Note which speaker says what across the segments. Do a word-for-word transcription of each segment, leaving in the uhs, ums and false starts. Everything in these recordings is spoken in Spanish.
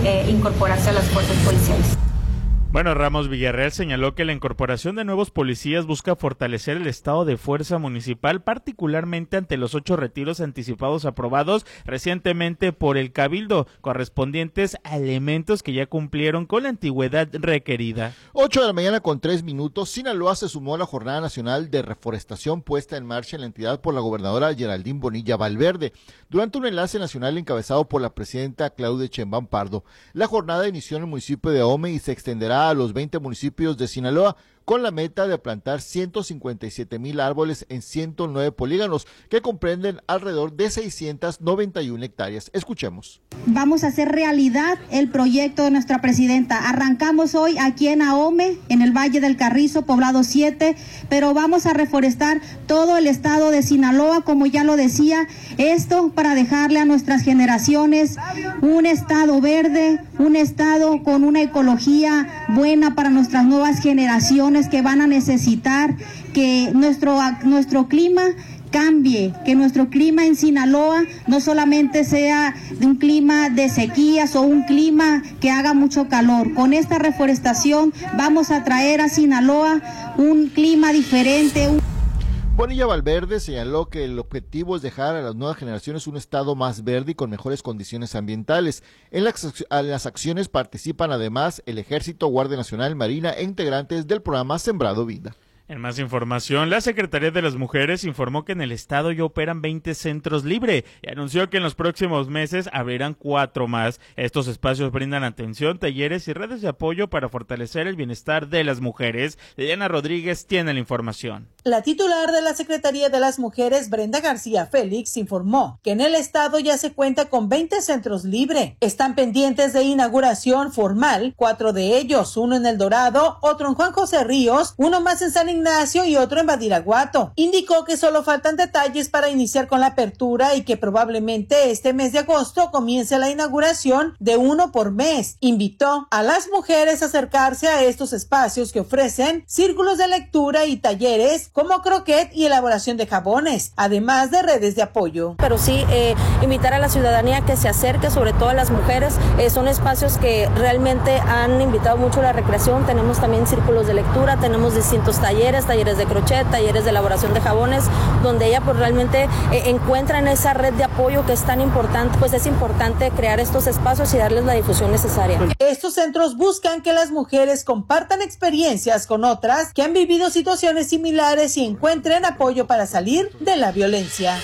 Speaker 1: eh, incorporarse a las fuerzas policiales.
Speaker 2: Bueno, Ramos Villarreal señaló que la incorporación de nuevos policías busca fortalecer el estado de fuerza municipal, particularmente ante los ocho retiros anticipados aprobados recientemente por el Cabildo, correspondientes a elementos que ya cumplieron con la antigüedad requerida.
Speaker 3: ocho de la mañana con tres minutos, Sinaloa se sumó a la Jornada Nacional de Reforestación puesta en marcha en la entidad por la gobernadora Geraldine Bonilla Valverde, durante un enlace nacional encabezado por la presidenta Claudia Sheinbaum Pardo. La jornada inició en el municipio de Ahome y se extenderá a los veinte municipios de Sinaloa, con la meta de plantar ciento cincuenta y siete mil árboles en ciento nueve polígonos, que comprenden alrededor de seiscientas noventa y una hectáreas. Escuchemos.
Speaker 4: Vamos a hacer realidad el proyecto de nuestra presidenta. Arrancamos hoy aquí en Ahome, en el Valle del Carrizo, poblado siete, pero vamos a reforestar todo el estado de Sinaloa, como ya lo decía, esto para dejarle a nuestras generaciones un estado verde, un estado con una ecología buena para nuestras nuevas generaciones, que van a necesitar que nuestro, nuestro clima cambie, que nuestro clima en Sinaloa no solamente sea de un clima de sequías o un clima que haga mucho calor. Con esta reforestación vamos a traer a Sinaloa un clima diferente. Un...
Speaker 3: Bonilla Valverde señaló que el objetivo es dejar a las nuevas generaciones un estado más verde y con mejores condiciones ambientales. En las, en las acciones participan además el Ejército, Guardia Nacional, Marina e integrantes del programa Sembrado Vida.
Speaker 2: En más información, la Secretaría de las Mujeres informó que en el estado ya operan veinte centros libre y anunció que en los próximos meses abrirán cuatro más. Estos espacios brindan atención, talleres y redes de apoyo para fortalecer el bienestar de las mujeres. Diana Rodríguez tiene la información.
Speaker 5: La titular de la Secretaría de las Mujeres, Brenda García Félix, informó que en el estado ya se cuenta con veinte centros libre. Están pendientes de inauguración formal, cuatro de ellos, uno en El Dorado, otro en Juan José Ríos, uno más en San Ignacio y otro en Badiraguato. Indicó que solo faltan detalles para iniciar con la apertura y que probablemente este mes de agosto comience la inauguración de uno por mes. Invitó a las mujeres a acercarse a estos espacios que ofrecen círculos de lectura y talleres como croquet y elaboración de jabones, además de redes de apoyo.
Speaker 6: Pero sí, eh, invitar a la ciudadanía que se acerque, sobre todo a las mujeres. Eh, son espacios que realmente han invitado mucho a la recreación. Tenemos también círculos de lectura, tenemos distintos talleres, talleres de crochet, talleres de elaboración de jabones, donde ella pues realmente eh, encuentra en esa red de apoyo que es tan importante. Pues es importante crear estos espacios y darles la difusión necesaria.
Speaker 5: Estos centros buscan que las mujeres compartan experiencias con otras que han vivido situaciones similares y encuentren apoyo para salir de la violencia.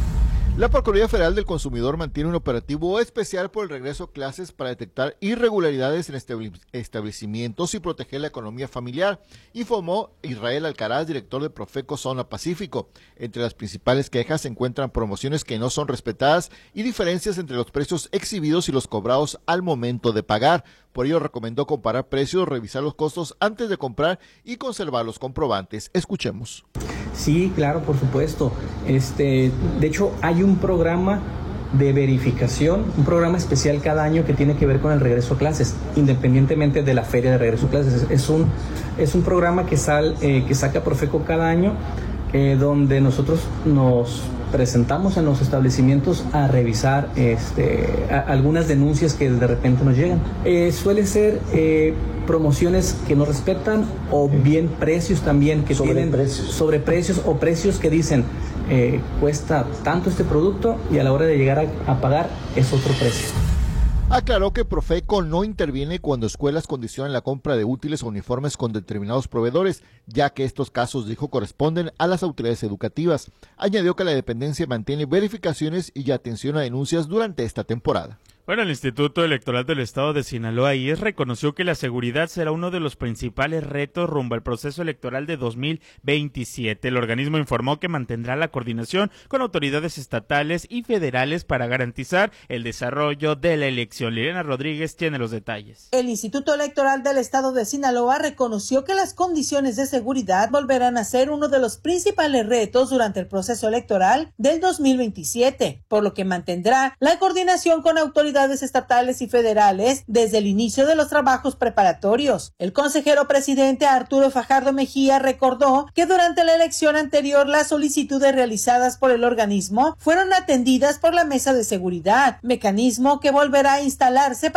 Speaker 3: La Procuraduría Federal del Consumidor mantiene un operativo especial por el regreso a clases para detectar irregularidades en establecimientos y proteger la economía familiar, informó Israel Alcaraz, director de Profeco Zona Pacífico. Entre las principales quejas se encuentran promociones que no son respetadas y diferencias entre los precios exhibidos y los cobrados al momento de pagar. Por ello recomendó comparar precios, revisar los costos antes de comprar y conservar los comprobantes. Escuchemos.
Speaker 7: Sí, claro, por supuesto. Este, de hecho, hay un programa de verificación, un programa especial cada año que tiene que ver con el regreso a clases, independientemente de la feria de regreso a clases. Es, es un es un programa que sal, eh, que saca Profeco cada año, eh, donde nosotros nos presentamos en los establecimientos a revisar este, a, algunas denuncias que de repente nos llegan. Eh, suele ser eh, promociones que no respetan o bien precios también que
Speaker 8: sobre
Speaker 7: tienen
Speaker 8: precios.
Speaker 7: sobre precios o precios que dicen eh, cuesta tanto este producto y a la hora de llegar a, a pagar es otro precio.
Speaker 3: Aclaró que Profeco no interviene cuando escuelas condicionan la compra de útiles o uniformes con determinados proveedores, ya que estos casos, dijo, corresponden a las autoridades educativas. Añadió que la dependencia mantiene verificaciones y atención a denuncias durante esta temporada.
Speaker 2: Bueno, el Instituto Electoral del Estado de Sinaloa, I E S, reconoció que la seguridad será uno de los principales retos rumbo al proceso electoral de dos mil veintisiete. El organismo informó que mantendrá la coordinación con autoridades estatales y federales para garantizar el desarrollo de la elección. Liliana Rodríguez tiene los detalles.
Speaker 5: El Instituto Electoral del Estado de Sinaloa reconoció que las condiciones de seguridad volverán a ser uno de los principales retos durante el proceso electoral del dos mil veintisiete, por lo que mantendrá la coordinación con autoridades estatales y federales desde el inicio de los trabajos preparatorios. El consejero presidente Arturo Fajardo Mejía recordó que durante la elección anterior las solicitudes realizadas por el organismo fueron atendidas por la Mesa de Seguridad, mecanismo que volverá a instalarse